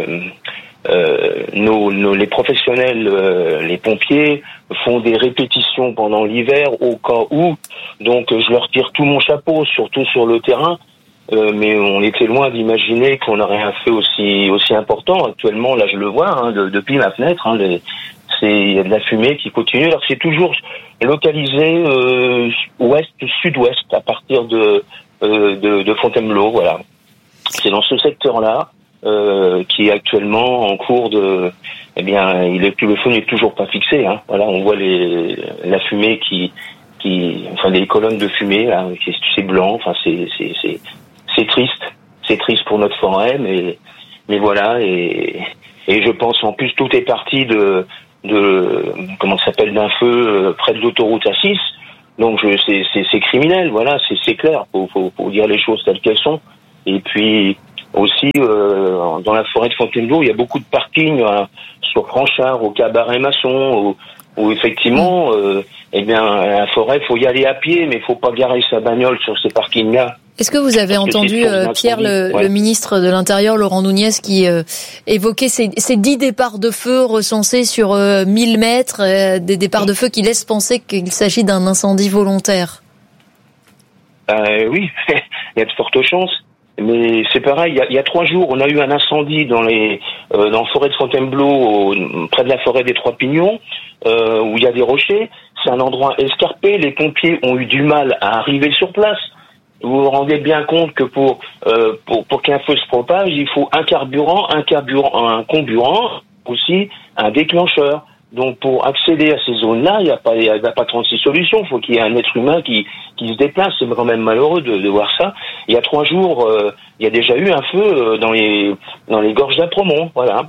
euh, nos, nos, les professionnels, euh, les pompiers, font des répétitions pendant l'hiver au cas où. Donc je leur tire tout mon chapeau, surtout sur le terrain. euh, mais on était loin d'imaginer qu'on aurait un feu aussi aussi important. Actuellement, là, je le vois hein, de, depuis ma fenêtre. Hein, les, c'est il y a de la fumée qui continue. Alors c'est toujours localisé euh, ouest-sud-ouest à partir de euh, de, de Fontainebleau. Voilà, c'est dans ce secteur-là. Euh, qui est actuellement en cours de, eh bien, il est, le feu n'est toujours pas fixé. Hein. Voilà, on voit les, la fumée qui, qui, enfin, des colonnes de fumée, là, c'est, c'est blanc. Enfin, c'est, c'est, c'est, c'est triste. C'est triste pour notre forêt, mais, mais voilà. Et, et je pense en plus tout est parti de, de, comment ça s'appelle, d'un feu euh, près de l'autoroute A six. Donc, je, c'est, c'est, c'est criminel. Voilà, c'est, c'est clair. Faut, faut, faut dire les choses telles qu'elles sont. Et puis aussi, euh, dans la forêt de Fontainebleau, il y a beaucoup de parkings euh, sur Franchard, au Cabaret Masson, où, où effectivement, euh, eh bien, la forêt, faut y aller à pied, mais il faut pas garer sa bagnole sur ces parkings-là. Est-ce que vous avez Parce entendu, euh, Pierre, le, ouais. le ministre de l'Intérieur, Laurent Nunez, qui euh, évoquait ces, ces dix départs de feu recensés sur euh, mille mètres, euh, des départs de feu qui laissent penser qu'il s'agit d'un incendie volontaire? Euh, oui, il y a de fortes chances. Mais c'est pareil, il y a, il y a trois jours, on a eu un incendie dans les euh, dans la forêt de Fontainebleau, au, près de la forêt des Trois Pignons, euh, où il y a des rochers. C'est un endroit escarpé. Les pompiers ont eu du mal à arriver sur place. Vous vous rendez bien compte que pour euh, pour pour qu'un feu se propage, il faut un carburant, un carburant, un comburant, aussi un déclencheur. Donc, pour accéder à ces zones-là, il n'y a pas, il y a pas trente-six solutions. Il faut qu'il y ait un être humain qui, qui se déplace. C'est quand même malheureux de, de voir ça. Il y a trois jours, euh, il y a déjà eu un feu euh, dans les, dans les gorges d'Apremont. Voilà.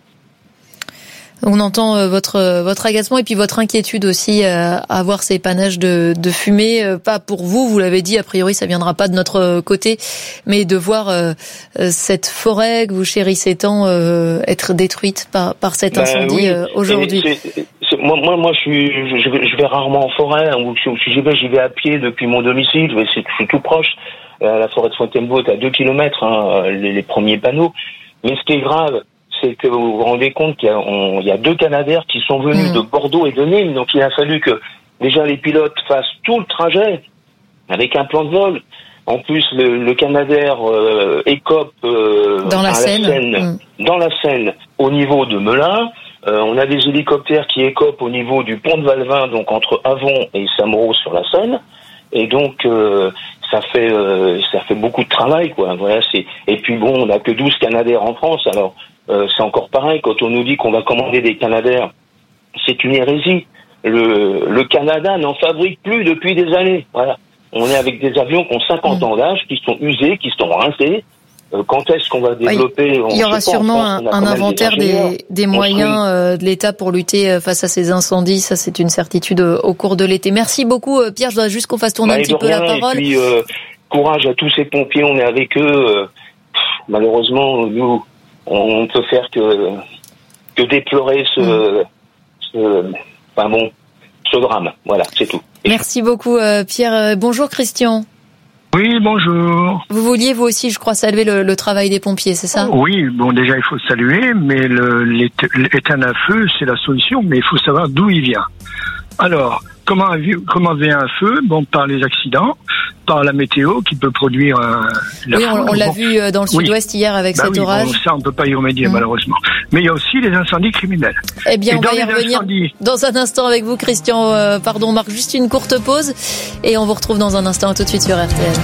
On entend euh, votre euh, votre agacement et puis votre inquiétude aussi euh, à voir ces panaches de, de fumée. Euh, pas pour vous, vous l'avez dit, a priori ça viendra pas de notre côté, mais de voir euh, euh, cette forêt que vous chérissez tant euh, être détruite par par cet incendie ben, oui. euh, aujourd'hui. C'est, c'est, moi, moi, moi, je suis, je, je, je vais rarement en forêt. Hein, ou, si j'y vais, j'y vais à pied depuis mon domicile. Je vais, c'est, je suis tout proche. Euh, la forêt de Fontainebleau est à deux kilomètres, hein, les, les premiers panneaux. Mais ce qui est grave, c'est que vous vous rendez compte qu'il y a, on, il y a deux Canadair qui sont venus mmh. de Bordeaux et de Nîmes. Donc il a fallu que déjà les pilotes fassent tout le trajet avec un plan de vol. En plus, le, le Canadair euh, écope euh, dans la à Seine, la Seine mmh. dans la Seine au niveau de Melun. Euh, on a des hélicoptères qui écopent au niveau du pont de Valvin, donc entre Avon et Samouraud sur la Seine. Et donc euh, ça fait euh, ça fait beaucoup de travail, quoi. Voilà, c'est et puis bon, on n'a que douze Canadair en France. Alors Euh, c'est encore pareil, quand on nous dit qu'on va commander des Canadair, c'est une hérésie. Le, le Canada n'en fabrique plus depuis des années. Voilà. On est avec des avions qui ont cinquante mmh. ans d'âge, qui sont usés, qui sont rincés. Euh, quand est-ce qu'on va développer oui, Il y aura sûrement pas, un, un inventaire des, des moyens euh, de l'État pour lutter face à ces incendies. Ça, c'est une certitude euh, au cours de l'été. Merci beaucoup, euh, Pierre. Je voudrais juste qu'on fasse tourner bah, un petit peu rien, la parole. Et puis, euh, courage à tous ces pompiers. On est avec eux. Euh, malheureusement, nous... on ne peut faire que que déplorer ce, mmh. ce enfin bon ce drame. Voilà, c'est tout. Et Merci beaucoup euh, Pierre. Bonjour Christian. Oui, bonjour. Vous vouliez vous aussi, je crois, saluer le, le travail des pompiers, c'est ça? Oui, bon déjà il faut saluer, mais le, l'éteindre un feu, c'est la solution, mais il faut savoir d'où il vient. Alors, comment, comment vient un feu? Bon, par les accidents, par la météo qui peut produire un... La oui, on, on l'a bon. vu dans le sud-ouest oui. hier avec bah cet oui, orage. Bon, ça, on ne peut pas y remédier, mmh. malheureusement. Mais il y a aussi les incendies criminels. Eh bien, et on va y revenir incendies... dans un instant avec vous, Christian. Euh, pardon, on marque juste une courte pause et on vous retrouve dans un instant. À tout de suite sur R T L.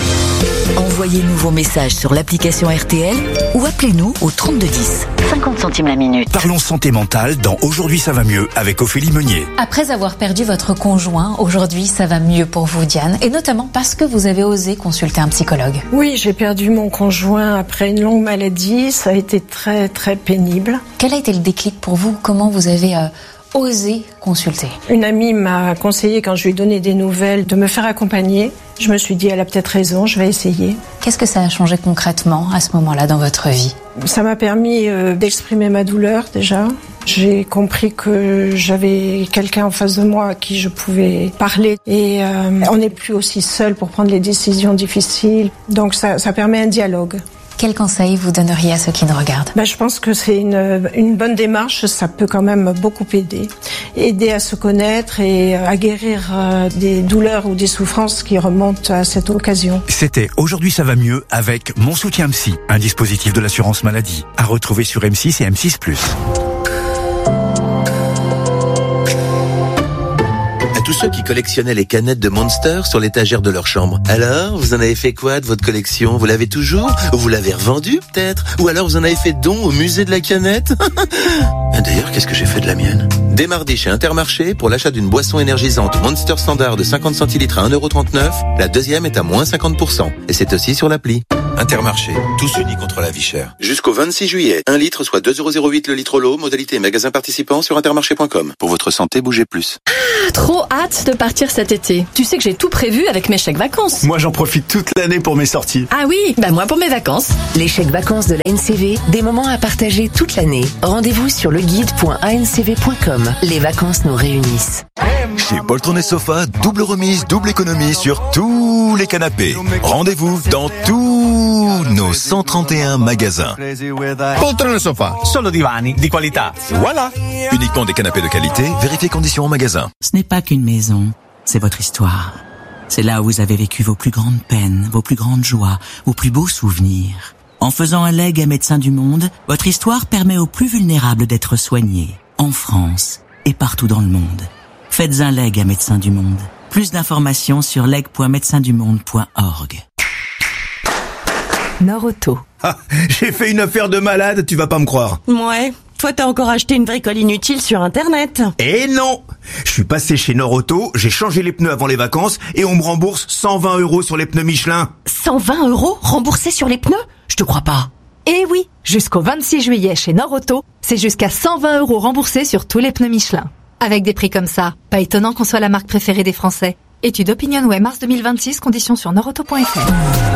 Envoyez-nous vos messages sur l'application R T L ou appelez-nous au trente-deux dix. cinquante centimes la minute. Parlons santé mentale dans Aujourd'hui ça va mieux avec Ophélie Meunier. Après avoir perdu votre conjoint, aujourd'hui ça va mieux pour vous, Diane, et notamment parce que vous avez osé consulter un psychologue. Oui, j'ai perdu mon conjoint après une longue maladie, ça a été très très pénible. Quel a été le déclic pour vous? Comment vous avez... Euh, oser consulter? Une amie m'a conseillé, quand je lui ai donné des nouvelles, de me faire accompagner. Je me suis dit, elle a peut-être raison, je vais essayer. Qu'est-ce que ça a changé concrètement à ce moment-là dans votre vie? Ça m'a permis euh, d'exprimer ma douleur déjà. J'ai compris que j'avais quelqu'un en face de moi à qui je pouvais parler. Et euh, on n'est plus aussi seul pour prendre les décisions difficiles. Donc ça, ça permet un dialogue. quel conseil vous donneriez à ceux qui nous regardent? Ben, je pense que c'est une, une bonne démarche, ça peut quand même beaucoup aider. Aider à se connaître et à guérir des douleurs ou des souffrances qui remontent à cette occasion. C'était Aujourd'hui ça va mieux avec Mon Soutien Psy, un dispositif de l'assurance maladie, à retrouver sur M six et M six plus. Tous ceux qui collectionnaient les canettes de Monster sur l'étagère de leur chambre. Alors, vous en avez fait quoi de votre collection? Vous l'avez toujours? Ou vous l'avez revendue, peut-être? Ou alors vous en avez fait don au musée de la canette? D'ailleurs, qu'est-ce que j'ai fait de la mienne? Dès mardi chez Intermarché, pour l'achat d'une boisson énergisante Monster Standard de cinquante centilitres à un euro trente-neuf, la deuxième est à moins cinquante pour cent. Et c'est aussi sur l'appli. Intermarché, tous unis contre la vie chère. Jusqu'au vingt-six juillet, un litre soit deux euros zéro huit le litre l'eau, modalité magasin participant sur intermarché point com. Pour votre santé, bougez plus. Ah, trop hâte de partir cet été. Tu sais que j'ai tout prévu avec mes chèques vacances. Moi, j'en profite toute l'année pour mes sorties. Ah oui, bah moi pour mes vacances. Les chèques vacances de la N C V, des moments à partager toute l'année. Rendez-vous sur leguide point a n c v point com. Les vacances nous réunissent. Chez Poltron et Sofa, double remise, double économie sur tous les canapés. Rendez-vous dans tous nos cent trente et un magasins. Poltron et Sofa, solo divani di qualità. Voilà. Uniquement des canapés de qualité, vérifiez conditions en magasin. Ce n'est pas qu'une maison, c'est votre histoire. C'est là où vous avez vécu vos plus grandes peines, vos plus grandes joies, vos plus beaux souvenirs. En faisant un legs à Médecins du Monde, votre histoire permet aux plus vulnérables d'être soignés, en France et partout dans le monde. Faites un leg à Médecins du Monde. Plus d'informations sur leg point médecins du monde point org. Nord-Auto. Ah, j'ai fait une affaire de malade, tu vas pas me croire. Ouais, toi t'as encore acheté une bricole inutile sur Internet. Eh non! Je suis passé chez Nord-Auto, j'ai changé les pneus avant les vacances et on me rembourse cent vingt euros sur les pneus Michelin. cent vingt euros remboursés sur les pneus? Je te crois pas. Eh oui, jusqu'au vingt-six juillet chez Nord-Auto, c'est jusqu'à cent vingt euros remboursés sur tous les pneus Michelin. Avec des prix comme ça, pas étonnant qu'on soit la marque préférée des Français. Étude OpinionWay mars deux mille vingt-six, conditions sur nordauto point f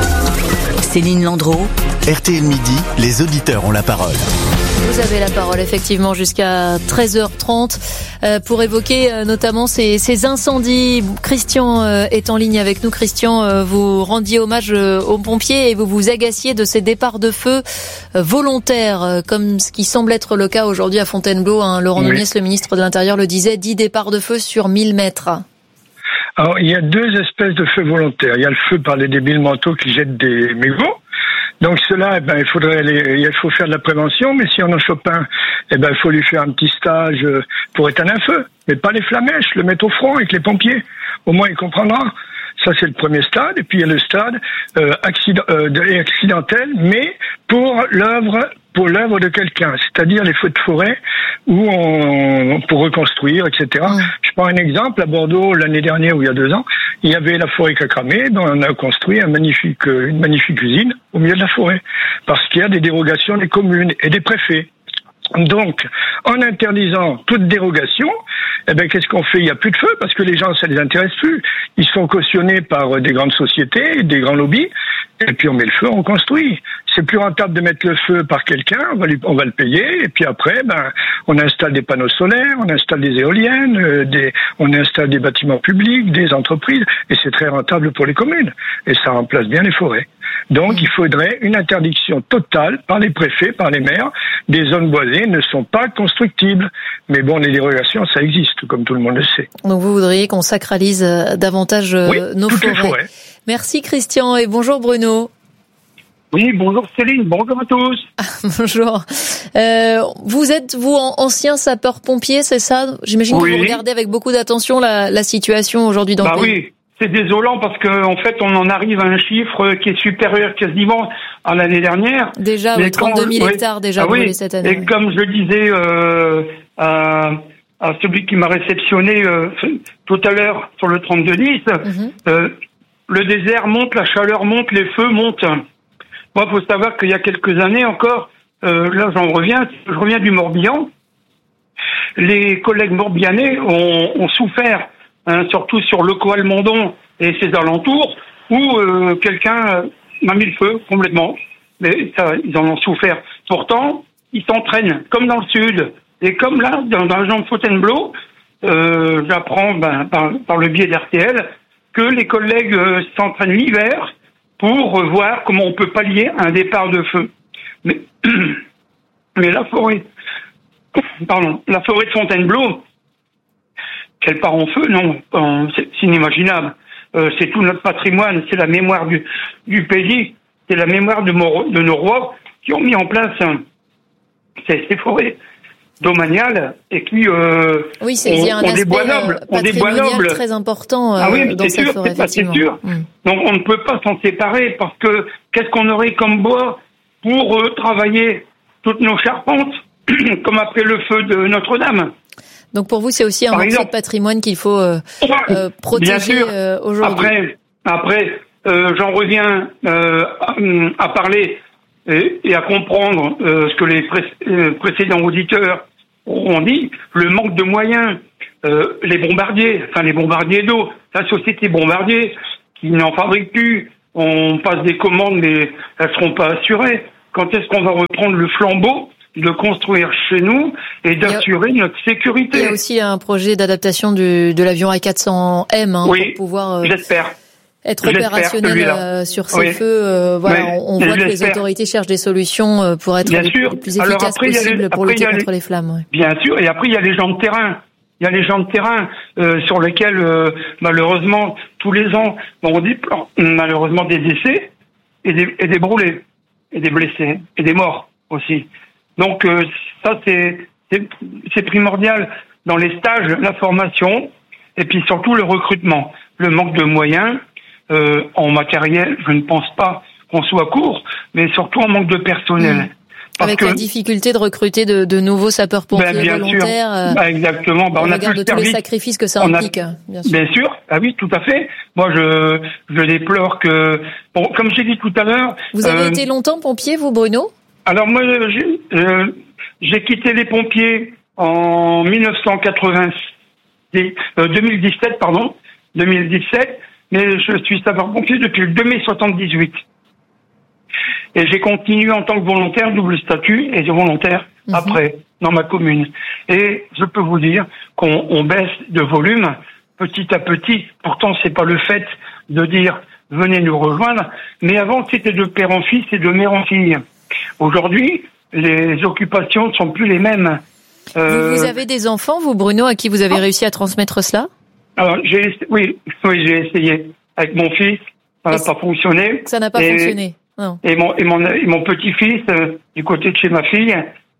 r. Céline Landreau. R T L Midi, les auditeurs ont la parole. Vous avez la parole effectivement jusqu'à treize heures trente euh, pour évoquer euh, notamment ces, ces incendies. Christian euh, est en ligne avec nous. Christian, euh, vous rendiez hommage euh, aux pompiers et vous vous agaciez de ces départs de feu euh, volontaires, euh, comme ce qui semble être le cas aujourd'hui à Fontainebleau. Hein. Laurent oui. Nunez, le ministre de l'Intérieur, le disait, dix départs de feu sur mille mètres. Alors, il y a deux espèces de feux volontaires. Il y a le feu par les débiles mentaux qui jettent des mégots. Donc cela, eh ben, il faudrait aller, il faut faire de la prévention, mais si on en chope un, eh ben, il faut lui faire un petit stage pour éteindre un feu. Mais pas les flamèches, le mettre au front avec les pompiers. Au moins, il comprendra. Ça, c'est le premier stade. Et puis, il y a le stade euh, accident, euh, accidentel, mais pour l'œuvre pour l'œuvre de quelqu'un, c'est-à-dire les feux de forêt où on pour reconstruire, et cetera. Mmh. Je prends un exemple à Bordeaux l'année dernière ou il y a deux ans, il y avait la forêt qui a cramé, dont on a construit un magnifique, une magnifique usine au milieu de la forêt, parce qu'il y a des dérogations des communes et des préfets. Donc, en interdisant toute dérogation, eh ben, qu'est-ce qu'on fait? Il n'y a plus de feu parce que les gens, ça les intéresse plus. Ils sont cautionnés par des grandes sociétés, des grands lobbies, et puis on met le feu, on construit. C'est plus rentable de mettre le feu par quelqu'un, on va, lui, on va le payer, et puis après, ben, on installe des panneaux solaires, on installe des éoliennes, euh, des, on installe des bâtiments publics, des entreprises, et c'est très rentable pour les communes, et ça remplace bien les forêts. Donc, il faudrait une interdiction totale par les préfets, par les maires. Des zones boisées ne sont pas constructibles. Mais bon, les dérogations, ça existe, comme tout le monde le sait. Donc, vous voudriez qu'on sacralise davantage oui, nos forêts. forêts. Merci Christian et bonjour Bruno. Oui, bonjour Céline, bonjour à tous. Bonjour. Euh, vous êtes, vous, ancien sapeur-pompier, c'est ça? J'imagine oui. que vous regardez avec beaucoup d'attention la, la situation aujourd'hui dans bah le pays. Oui. C'est désolant parce que en fait on en arrive à un chiffre qui est supérieur quasiment à l'année dernière. Déjà, oui, trente-deux mille hectares oui, déjà ah brûlés oui, cette année. Et comme je le disais euh, à, à celui qui m'a réceptionné euh, tout à l'heure sur le trente-deux dix, mm-hmm. euh, le désert monte, la chaleur monte, les feux montent. Moi, il faut savoir qu'il y a quelques années encore, euh, là j'en reviens, je reviens du Morbihan, les collègues morbihanais ont, ont souffert. Hein, surtout sur le Coalmondon et ses alentours, où euh, quelqu'un m'a mis le feu complètement. Mais ça, ils en ont souffert. Pourtant, ils s'entraînent, comme dans le sud. Et comme là, dans, dans la région de Fontainebleau, euh, j'apprends ben, par, par le biais d'R T L que les collègues euh, s'entraînent l'hiver pour voir comment on peut pallier un départ de feu. Mais, mais la forêt, pardon, la forêt de Fontainebleau, qu'elle part en feu, non, c'est, c'est inimaginable. Euh, c'est tout notre patrimoine, c'est la mémoire du, du pays, c'est la mémoire de, mon, de nos rois qui ont mis en place hein, ces, ces forêts domaniales et qui euh, oui, c'est, ont, il y a un ont aspect des bois nobles, ont des bois nobles très important euh, ah oui, dans c'est cette sûr, forêt. C'est, pas, c'est sûr. Mm. Donc on ne peut pas s'en séparer parce que qu'est-ce qu'on aurait comme bois pour euh, travailler toutes nos charpentes comme après le feu de Notre-Dame. Donc pour vous, c'est aussi un Par morceau exemple, de patrimoine qu'il faut euh, euh, protéger bien sûr. Euh, aujourd'hui. Après, après euh, j'en reviens euh, à, à parler et, et à comprendre euh, ce que les pré- euh, précédents auditeurs ont dit, le manque de moyens, euh, les bombardiers, enfin les bombardiers d'eau, la société Bombardier qui n'en fabrique plus, on passe des commandes mais elles seront pas assurées. Quand est-ce qu'on va reprendre le flambeau de construire chez nous et d'assurer a, notre sécurité? Il y a aussi un projet d'adaptation du, de l'avion A quatre cents M hein, oui, pour pouvoir euh, j'espère. être j'espère, opérationnel euh, sur ces oui. feux. Euh, voilà, oui, on, on voit que les autorités cherchent des solutions euh, pour être bien les, sûr. les plus efficaces Alors après, possibles les, pour lutter contre les, les flammes. Ouais. Bien sûr, et après il y a les gens de terrain. Il y a les gens de terrain euh, sur lesquels euh, malheureusement tous les ans on dit malheureusement des décès et des, et des brûlés et des blessés et des morts aussi. Donc euh, ça c'est, c'est c'est primordial dans les stages, la formation et puis surtout le recrutement, le manque de moyens euh, en matériel. Je ne pense pas qu'on soit court, mais surtout en manque de personnel. Mmh. Parce Avec que, la difficulté de recruter de, de nouveaux sapeurs-pompiers ben, bien volontaires. Sûr. Bah, exactement. Bah, on, on a regarde tous tous les sacrifices que ça on implique. A, bien sûr. Bien sûr. Ah oui, tout à fait. Moi, je, je déplore que, bon, comme j'ai dit tout à l'heure. Vous avez euh, été longtemps pompier, vous, Bruno? Alors moi, j'ai, euh, j'ai quitté les pompiers en dix-neuf cent quatre-vingt, euh, deux mille dix-sept, pardon, deux mille dix-sept, mais je suis sapeur-pompier depuis le deux mai soixante-dix-huit. Et j'ai continué en tant que volontaire, double statut, et volontaire mmh. après, dans ma commune. Et je peux vous dire qu'on on baisse de volume petit à petit. Pourtant, c'est pas le fait de dire venez nous rejoindre, mais avant c'était de père en fils et de mère en fille. Aujourd'hui, les occupations ne sont plus les mêmes. Euh... Vous, vous avez des enfants, vous, Bruno, à qui vous avez réussi à transmettre cela? Alors, j'ai, oui, oui, j'ai essayé avec mon fils. Ça n'a pas fonctionné. Ça n'a pas et, fonctionné. Non. Et mon et mon et mon petit-fils euh, du côté de chez ma fille,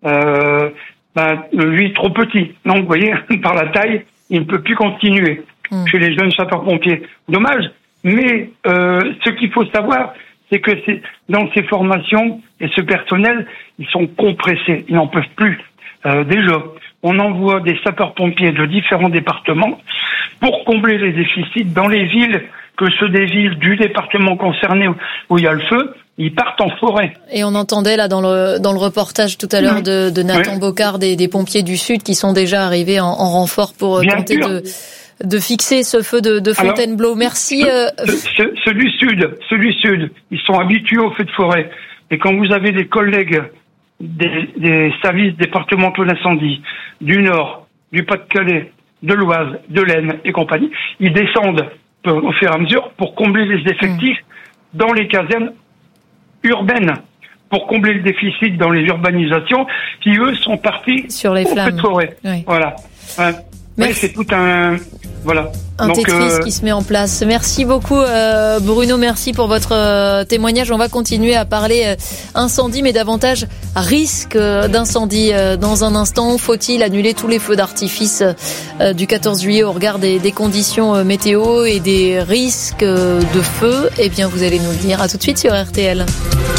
euh, ben, lui trop petit. Donc, vous voyez, par la taille, il ne peut plus continuer mm. chez les jeunes sapeurs-pompiers. Dommage. Mais euh, ce qu'il faut savoir, c'est que c'est dans ces formations et ce personnel, ils sont compressés, ils n'en peuvent plus. Euh, déjà, on envoie des sapeurs-pompiers de différents départements pour combler les déficits dans les villes, que ceux des villes du département concerné où il y a le feu, ils partent en forêt. Et on entendait là dans le dans le reportage tout à l'heure de, de Nathan oui. Bocard des, des pompiers du Sud qui sont déjà arrivés en, en renfort pour Bien tenter sûr. de de fixer ce feu de, de Fontainebleau. Merci. Euh... Ceux, ceux du Sud, ceux du Sud, ils sont habitués aux feux de forêt. Et quand vous avez des collègues des, des services départementaux d'incendie du Nord, du Pas-de-Calais, de l'Oise, de l'Aisne et compagnie, ils descendent au fur et à mesure pour combler les effectifs mmh. dans les casernes urbaines, pour combler le déficit dans les urbanisations qui, eux, sont partis sur les au flammes. feu de forêt. Oui. Voilà. Ouais. Mais c'est tout un... Voilà. Un Donc, Tetris euh... qui se met en place. Merci beaucoup euh, Bruno, merci pour votre euh, témoignage. On va continuer à parler euh, incendie, mais davantage risque euh, d'incendie euh, dans un instant. Faut-il annuler tous les feux d'artifice euh, du quatorze juillet au regard des, des conditions euh, météo et des risques euh, de feu? Eh bien, vous allez nous le dire. À tout de suite sur R T L.